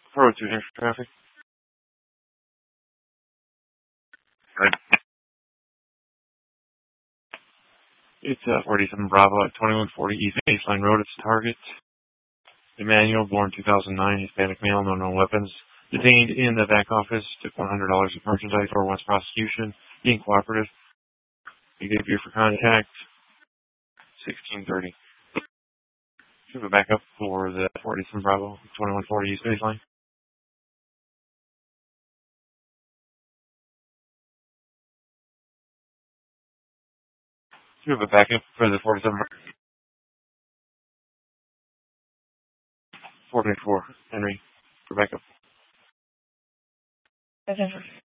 402 extra traffic. Good. It's 47 Bravo at 2140 East Baseline Road. It's target. Emmanuel, born 2009, Hispanic male, no known weapons. Detained in the back office. Took $100 of merchandise for once prosecution. Being cooperative. You gave here for contact. 1630. Should we back up for the 47 Bravo, 2140 East Baseline? Should we back up for the 47 424 Henry for backup.